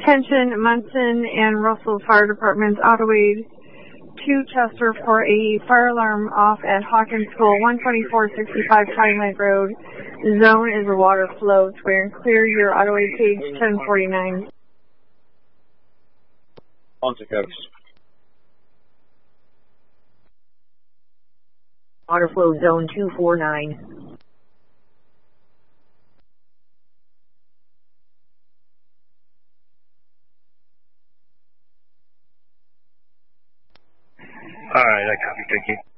Attention, Munson and Russell Fire Departments, Ottaway to Chester for a fire alarm off at Hawkins School, 12465 Twilight Road. The zone is a water flow. Clear and clear. Your Ottaway page 1049. On to coach. Water flow zone 249. Alright, I copy, thank you.